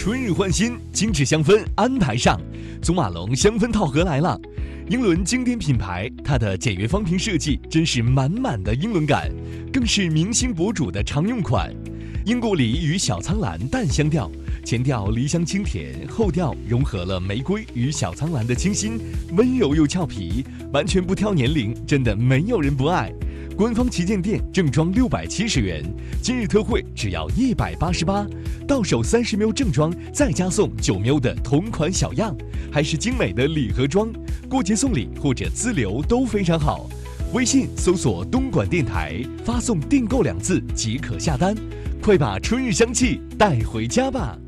春日换新，精致香氛安排上，祖马龙香氛套盒来了。英伦经典品牌，它的简约方瓶设计真是满满的英伦感，更是明星博主的常用款。英古梨与小苍兰淡香调，前调梨香清甜，后调融合了玫瑰与小苍兰的清新，温柔又俏皮，完全不挑年龄，真的没有人不爱。官方旗舰店正装670元，今日特惠只要188，到手30ml正装，再加送9ml的同款小样，还是精美的礼盒装，过节送礼或者自留都非常好。微信搜索东莞电台，发送订购2字即可下单，快把春日香气带回家吧。